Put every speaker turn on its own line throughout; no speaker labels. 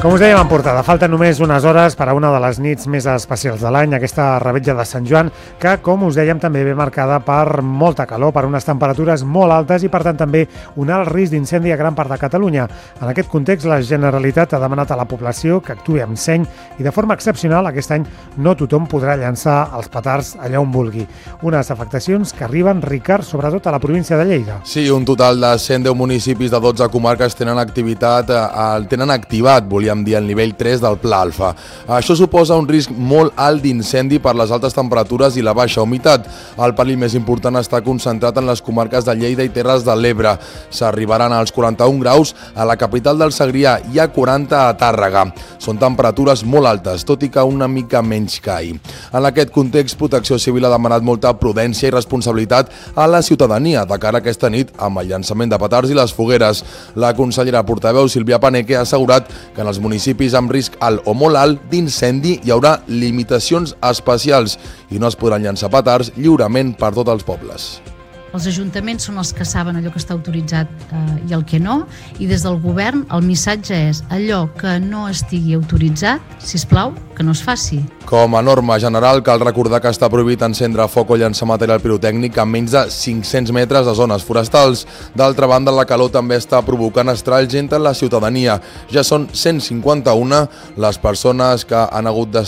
Com us dèiem en portada, falten només unes hores per a una de les nits més especials de l'any, aquesta revetlla de Sant Joan, que, com us dèiem, també ve marcada per molta calor, per unes temperatures molt altes i, per tant, també un alt risc d'incendi a gran part de Catalunya. En aquest context, la Generalitat ha demanat a la població que actuï amb seny i, de forma excepcional, aquest any no tothom podrà llançar els petards allà on vulgui. Unes afectacions que arriben, Ricard, sobretot a la província de Lleida.
Sí, un total de 110 municipis de 12 comarques tenen activat, volíem dir, el nivell 3 del Pla Alfa. Això suposa un risc molt alt d'incendi per les altes temperatures i la baixa humitat. El perill més important està concentrat en les comarques de Lleida i Terres de l'Ebre. S'arribaran als 41 graus a la capital del Segrià i a 40 a Tàrrega. Són temperatures molt altes, tot i que una mica menys que ahir. En aquest context, Protecció Civil ha demanat molta prudència i responsabilitat a la ciutadania de cara a aquesta nit amb el llançament de petards i les fogueres. La consellera portaveu Sílvia Paneque ha assegurat que en els municipis amb risc alt o molt alt d'incendi hi haurà limitacions especials i no es podran llançar petards lliurement per tots els pobles.
Els ajuntaments són els que saben allò que està autoritzat i el que no, i des del govern el missatge és allò que no estigui autoritzat, sisplau, que no es faci.
Com a norma general, cal recordar que està prohibit encendre foc o llançar material pirotècnic a menys de 500 metres de zones forestals. D'altra banda, la calor també està provocant estralls entre la ciutadania. Ja són 151 les persones que han hagut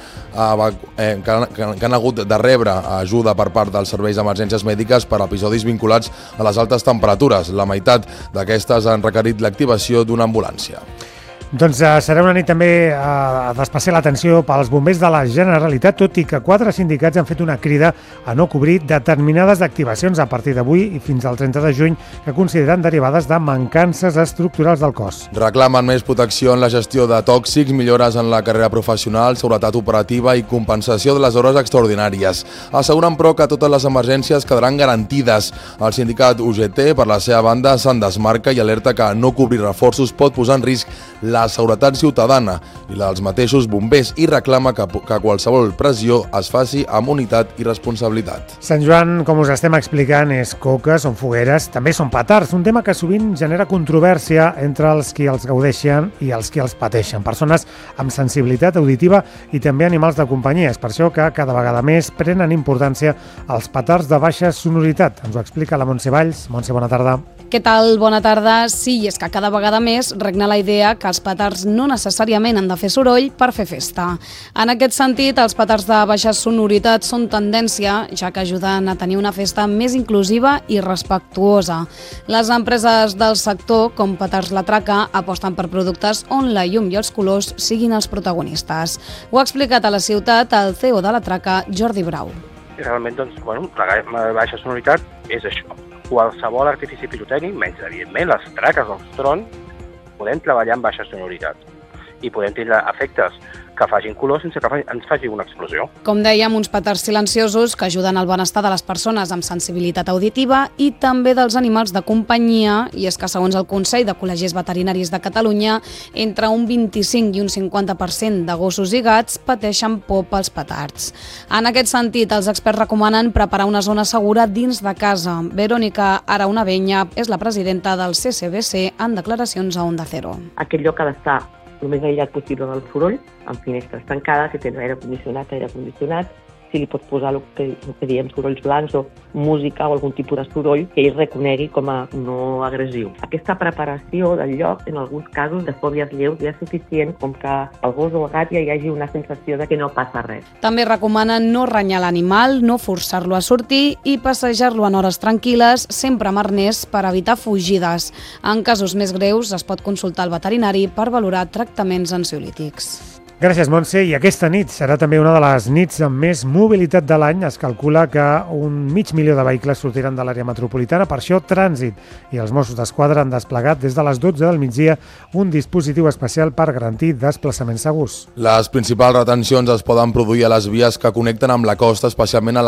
de rebre ajuda per part dels serveis d'emergències mèdiques per episodis vinculats a les altes temperatures. La meitat d'aquestes han requerit l'activació d'una ambulància.
Doncs serà una nit també d'especial atenció pels bombers de la Generalitat, tot i que 4 sindicats han fet una crida a no cobrir determinades activacions a partir d'avui i fins al 30 de juny que consideren derivades de mancances estructurals del cos.
Reclamen més protecció en la gestió de tòxics, millores en la carrera professional, seguretat operativa i compensació de les hores extraordinàries. Asseguren, però, que totes les emergències quedaran garantides. El sindicat UGT, per la seva banda, se'n desmarca i alerta que no cobrir reforços pot posar en risc la seguretat ciutadana i la dels mateixos bombers i reclama que qualsevol pressió es faci amb unitat i responsabilitat.
Sant Joan, com us estem explicant, és coques, són fogueres, també són petards, un tema que sovint genera controvèrsia entre els qui els gaudeixen i els qui els pateixen, persones amb sensibilitat auditiva i també animals de companyia. És per això que cada vegada més prenen importància els petards de baixa sonoritat. Ens ho explica la Montse Valls. Montse, bona tarda.
Què tal? Bona tarda. Sí, és que cada vegada més regna la idea que els petards no necessàriament han de fer soroll per fer festa. En aquest sentit, els petards de baixa sonoritat són tendència, ja que ajuden a tenir una festa més inclusiva i respectuosa. Les empreses del sector, com Petards La Traca, aposten per productes on la llum i els colors siguin els protagonistes. Ho ha explicat a la ciutat el CEO de La Traca, Jordi Brau.
Realment, la baixa sonoritat és això. Qualsevol artifici pirotècnic, menys, evidentment, les traques, els trons, podem treballar amb baixa sonoritat i podem tenir efectes que facin color sense que ens faci una explosió.
Com dèiem, uns petards silenciosos que ajuden al benestar de les persones amb sensibilitat auditiva i també dels animals de companyia, i és que segons el Consell de Col·legis Veterinaris de Catalunya, entre un 25 i un 50% de gossos i gats pateixen por pels petards. En aquest sentit, els experts recomanen preparar una zona segura dins de casa. Verònica Araunavenya és la presidenta del CCBC en declaracions a Onda Cero.
Aquest lloc ha d'estar el més aïllat possible del soroll, amb finestres tancades, si tens aire condicionat, si li pots posar el que diem sorolls blancs o música o algun tipus de soroll que ell reconegui com a no agressiu. Aquesta preparació del lloc, en alguns casos de fòbies lleus, ja és suficient com que el gos o el gat ja hi hagi una sensació de que no passa res.
També recomanen no renyar l'animal, no forçar-lo a sortir i passejar-lo en hores tranquil·les, sempre amb arnès per evitar fugides. En casos més greus es pot consultar el veterinari per valorar tractaments ansiolítics.
Gràcies, Montse. I aquesta nit serà també una de les nits amb més mobilitat de l'any. Es calcula que 500.000 de vehicles sortiran de l'àrea metropolitana. Per això, Trànsit i els Mossos d'Esquadra han desplegat des de les 12 del migdia un dispositiu especial per garantir desplaçaments segurs.
Les principals retencions es poden produir a les vies que connecten amb la costa, especialment a la